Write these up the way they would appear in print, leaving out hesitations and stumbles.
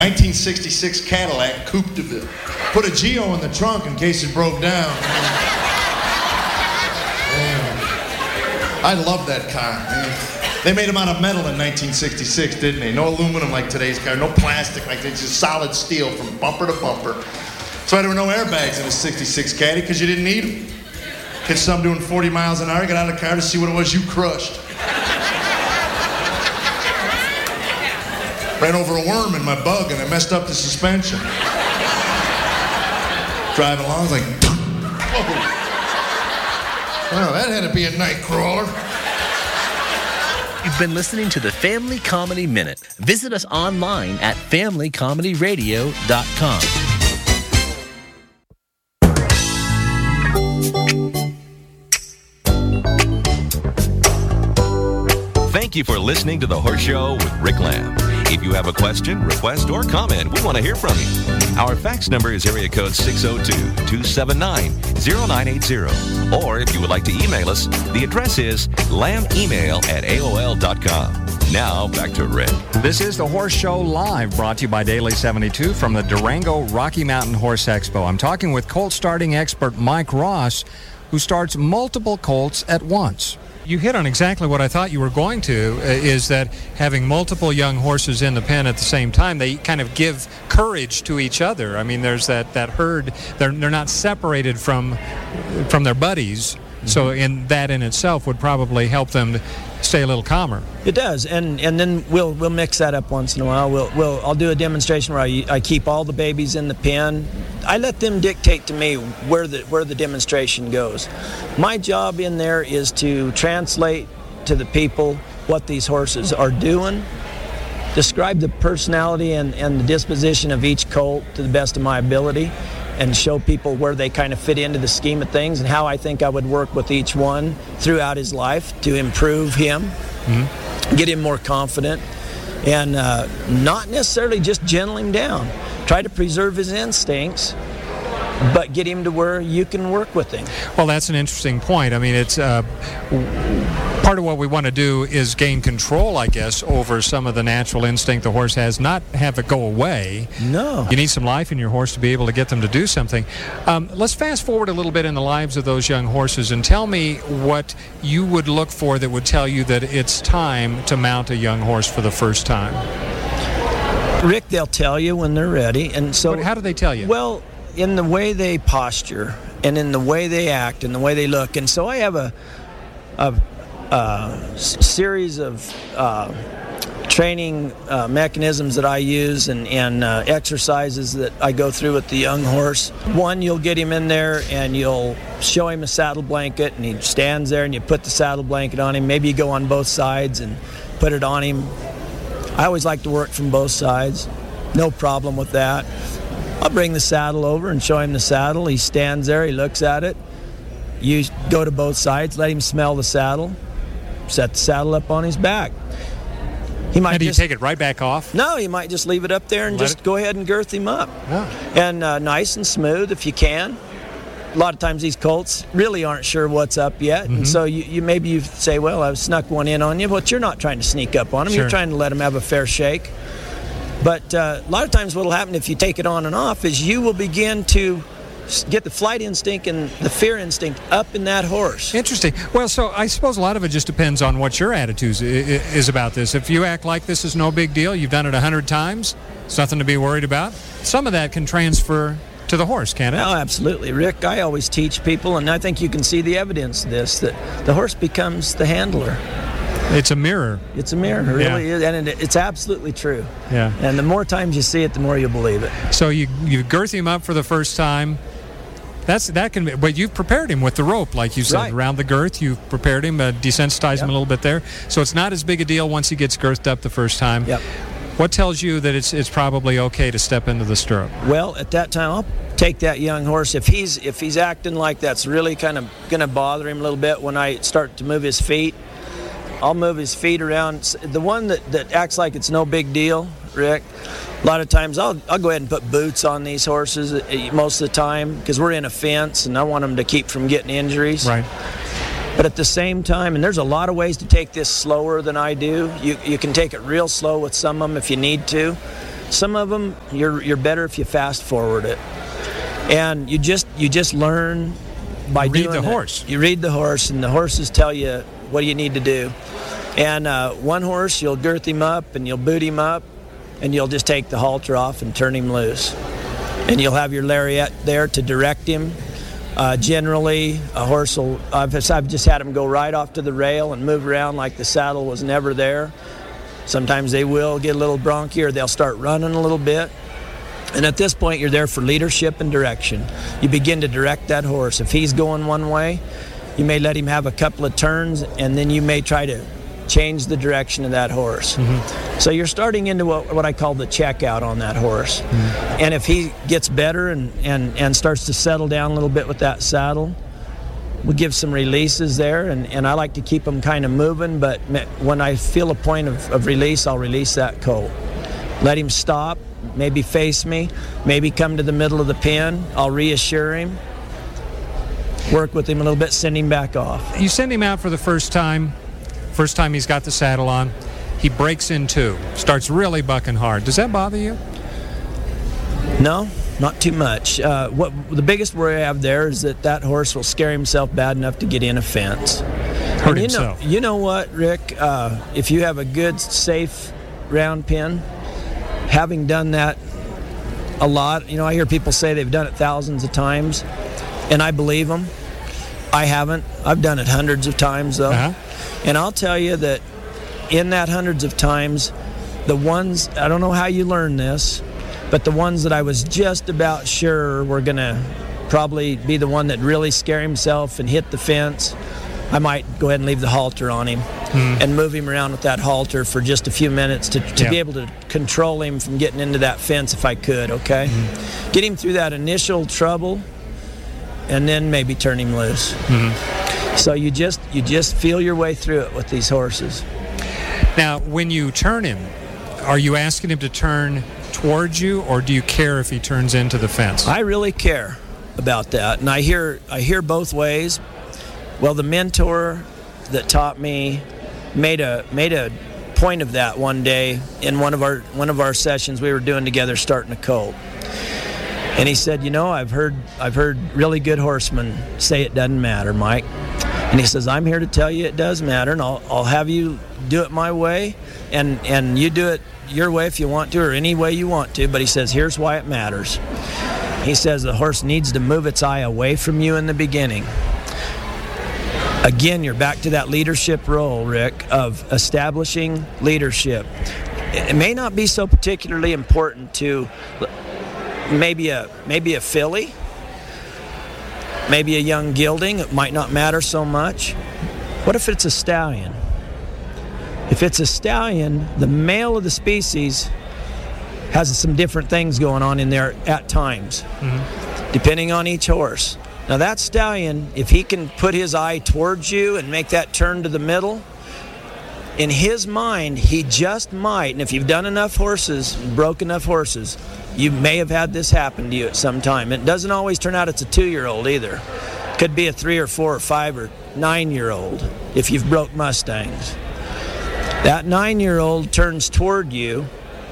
1966 Cadillac Coupe de Ville. Put a Geo in the trunk in case it broke down. I love that car, man. They made them out of metal in 1966, didn't they? No aluminum like today's car, no plastic like this, just solid steel from bumper to bumper. That's why there were no airbags in a 66 Caddy, because you didn't need them. Catch some doing 40 miles an hour, get out of the car to see what it was you crushed. Ran over a worm in my bug and I messed up the suspension. Driving along, I was like, whoa. Well, that had to be a night crawler. You've been listening to the Family Comedy Minute. Visit us online at familycomedyradio.com. Thank you for listening to The Horse Show with Rick Lamb. If you have a question, request, or comment, we want to hear from you. Our fax number is area code 602-279-0980. Or if you would like to email us, the address is lambemail@aol.com. Now, back to Rick. This is The Horse Show Live, brought to you by Daily 72 from the Durango Rocky Mountain Horse Expo. I'm talking with colt starting expert Mike Ross, who starts multiple colts at once. You hit on exactly what I thought you were going to, is that having multiple young horses in the pen at the same time, they kind of give courage to each other. I mean, there's that herd. They're not separated from their buddies. So that in itself would probably help them to stay a little calmer. It does, and then we'll mix that up once in a while. I'll do a demonstration where I keep all the babies in the pen. I let them dictate to me where the demonstration goes. My job in there is to translate to the people what these horses are doing, describe the personality and the disposition of each colt to the best of my ability, and show people where they kind of fit into the scheme of things and how I think I would work with each one throughout his life to improve him, get him more confident, and not necessarily just gentle him down. Try to preserve his instincts, but get him to where you can work with him. Well, that's an interesting point. I mean, it's part of what we want to do is gain control, I guess, over some of the natural instinct the horse has, not have it go away. No. You need some life in your horse to be able to get them to do something. Let's fast forward a little bit in the lives of those young horses and tell me what you would look for that would tell you that it's time to mount a young horse for the first time. Rick, they'll tell you when they're ready. And so, how do they tell you? Well, in the way they posture and in the way they act and the way they look. And so I have a series of training mechanisms that I use and exercises that I go through with the young horse. One, you'll get him in there and you'll show him a saddle blanket, and he stands there and you put the saddle blanket on him. Maybe you go on both sides and put it on him. I always like to work from both sides. No problem with that. I'll bring the saddle over and show him the saddle. He stands there, he looks at it. You go to both sides, let him smell the saddle, set the saddle up on his back. He might do you take it right back off? No, you might just leave it up there and go ahead and girth him up. Yeah. And nice and smooth if you can. A lot of times these colts really aren't sure what's up yet, and so you say, well, I've snuck one in on you, but you're not trying to sneak up on him. Sure. You're trying to let him have a fair shake. But a lot of times what will happen if you take it on and off is you will begin to get the flight instinct and the fear instinct up in that horse. Interesting. Well, so I suppose a lot of it just depends on what your attitude is about this. If you act like this is no big deal, you've done it 100 times, it's nothing to be worried about, some of that can transfer to the horse, can't it? Oh, absolutely. Rick, I always teach people, and I think you can see the evidence of this, that the horse becomes the handler. It's a mirror. It's a mirror, it really is, and it's absolutely true. Yeah. And the more times you see it, the more you believe it. So you girth him up for the first time. That can be, but you've prepared him with the rope, like you said, right around the girth. You've prepared him, desensitized him a little bit there. So it's not as big a deal once he gets girthed up the first time. Yep. What tells you that it's probably okay to step into the stirrup? Well, at that time, I'll take that young horse. If he's acting like that's really kind of going to bother him a little bit when I start to move his feet, I'll move his feet around. The one that acts like it's no big deal, Rick, a lot of times I'll go ahead and put boots on these horses most of the time because we're in a fence and I want them to keep from getting injuries. Right. But at the same time, and there's a lot of ways to take this slower than I do. You can take it real slow with some of them if you need to. Some of them you're better if you fast forward it, and you just learn by doing read the it. horse. You read the horse, and the horses tell you what you need to do. And one horse, you'll girth him up and you'll boot him up, and you'll just take the halter off and turn him loose, and you'll have your lariat there to direct him. Generally, a horse will. I've just had him go right off to the rail and move around like the saddle was never there. Sometimes they will get a little bronchi, or they'll start running a little bit. And at this point, you're there for leadership and direction. You begin to direct that horse. If he's going one way, you may let him have a couple of turns, and then you may try to change the direction of that horse. Mm-hmm. So you're starting into what I call the checkout on that horse. Mm-hmm. And if he gets better and starts to settle down a little bit with that saddle, we'll give some releases there, and I like to keep them kind of moving, but when I feel a point of release, I'll release that colt. Let him stop, maybe face me, maybe come to the middle of the pen. I'll reassure him, work with him a little bit, send him back off. You send him out for the first time he's got the saddle on, he breaks in two, starts really bucking hard. Does that bother you? No, not too much. What the biggest worry I have there is that horse will scare himself bad enough to get in a fence. Hurt himself. You know what, Rick? If you have a good, safe round pen, having done that a lot, I hear people say they've done it thousands of times, and I believe them. I haven't. I've done it hundreds of times, though. Uh-huh. And I'll tell you that in that hundreds of times, the ones, I don't know how you learn this, but the ones that I was just about sure were going to probably be the one that really scare himself and hit the fence, I might go ahead and leave the halter on him and move him around with that halter for just a few minutes to be able to control him from getting into that fence if I could, okay? Mm-hmm. Get him through that initial trouble, and then maybe turn him loose. Mm-hmm. So you just feel your way through it with these horses. Now, when you turn him, are you asking him to turn towards you, or do you care if he turns into the fence? I really care about that, and I hear both ways. Well, the mentor that taught me made a point of that one day in one of our sessions we were doing together, starting a colt. And he said, I've heard really good horsemen say it doesn't matter, Mike. And he says, I'm here to tell you it does matter, and I'll have you do it my way, and you do it your way if you want to, or any way you want to. But he says, here's why it matters. He says the horse needs to move its eye away from you in the beginning. Again, you're back to that leadership role, Rick, of establishing leadership. It may not be so particularly important to maybe a filly, maybe a young gelding. It might not matter so much. What if it's a stallion? If it's a stallion, the male of the species has some different things going on in there at times, depending on each horse. Now that stallion, if he can put his eye towards you and make that turn to the middle, in his mind, he just might, and if you've done enough horses, broke enough horses, you may have had this happen to you at some time. It doesn't always turn out it's a 2-year-old either. It could be a 3 or 4 or 5 or 9-year-old if you've broke Mustangs. That 9-year-old turns toward you,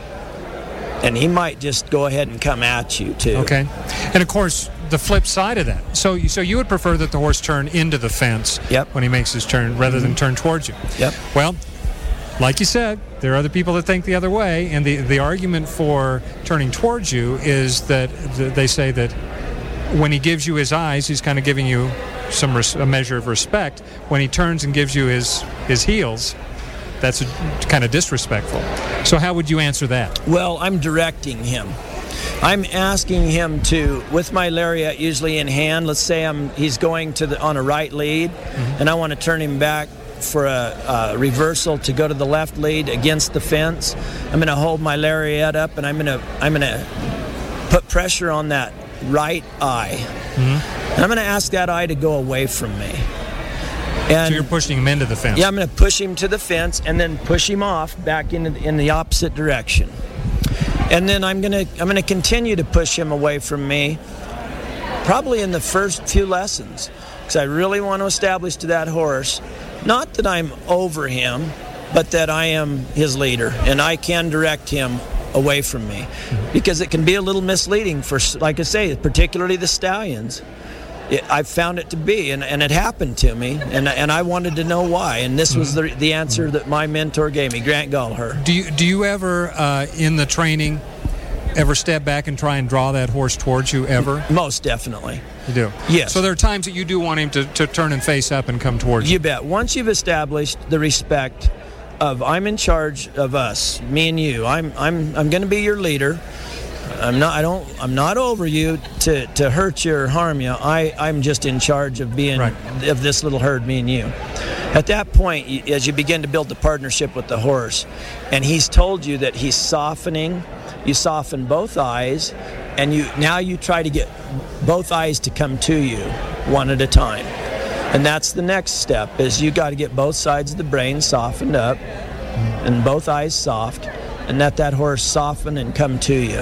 and he might just go ahead and come at you too. Okay. And of course, the flip side of that. So you would prefer that the horse turn into the fence when he makes his turn rather than turn towards you. Yep. Well, like you said, there are other people that think the other way, and the argument for turning towards you is that they say that when he gives you his eyes, he's kind of giving you a measure of respect. When he turns and gives you his heels, that's kind of disrespectful. So how would you answer that? Well, I'm directing him. I'm asking him to, with my lariat usually in hand, let's say he's going on a right lead, and I want to turn him back for a reversal to go to the left lead against the fence. I'm going to hold my lariat up, and I'm going to put pressure on that right eye. And I'm going to ask that eye to go away from me. And so you're pushing him into the fence? Yeah, I'm going to push him to the fence and then push him off back in the opposite direction. And then I'm going to continue to push him away from me, probably in the first few lessons, because I really want to establish to that horse, not that I'm over him, but that I am his leader, and I can direct him away from me, because it can be a little misleading for, like I say, particularly the stallions. I've found it to be, and it happened to me, and I wanted to know why, and this was the answer that my mentor gave me, Grant Gallagher. Do you ever, in the training, ever step back and try and draw that horse towards you, ever? Most definitely. You do? Yes. So there are times that you do want him to turn and face up and come towards you? You bet. Once you've established the respect of, I'm in charge of us, me and you, I'm going to be your leader. I'm not over you to hurt you or harm you. I'm just in charge of being of this little herd, me and you. At that point, as you begin to build the partnership with the horse, and he's told you that he's softening, you soften both eyes, and you try to get both eyes to come to you one at a time. And that's the next step, is you got to get both sides of the brain softened up and both eyes soft, and let that horse soften and come to you.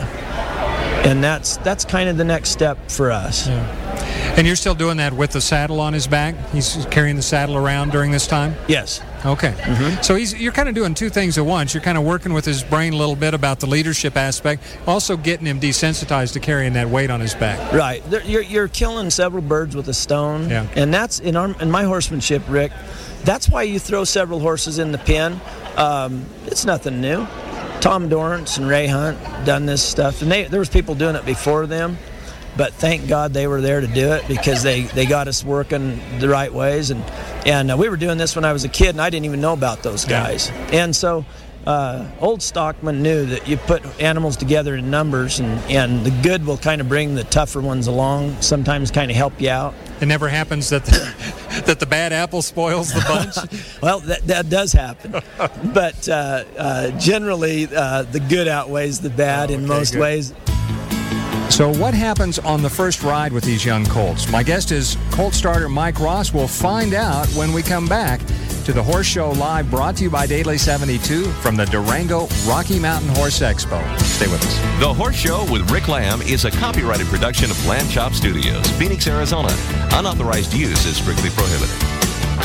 And that's kind of the next step for us. Yeah. And you're still doing that with the saddle on his back? He's carrying the saddle around during this time? Yes. Okay. So you're kind of doing two things at once. You're kind of working with his brain a little bit about the leadership aspect, also getting him desensitized to carrying that weight on his back. Right. You're killing several birds with a stone. Yeah. And that's, in my horsemanship, Rick, that's why you throw several horses in the pen. It's nothing new. Tom Dorrance and Ray Hunt done this stuff, and there was people doing it before them, but thank God they were there to do it, because they got us working the right ways, and we were doing this when I was a kid, and I didn't even know about those guys. Yeah. And so old stockman knew that you put animals together in numbers, and the good will kind of bring the tougher ones along, sometimes kind of help you out. It never happens that the bad apple spoils the bunch? Well, that does happen. But generally, the good outweighs the bad in most ways. So what happens on the first ride with these young colts? My guest is colt starter Mike Ross. We'll find out when we come back to the Horse Show Live, brought to you by Daily 72 from the Durango Rocky Mountain Horse Expo. Stay with us. The Horse Show with Rick Lamb is a copyrighted production of Lamb Chop Studios, Phoenix, Arizona. Unauthorized use is strictly prohibited.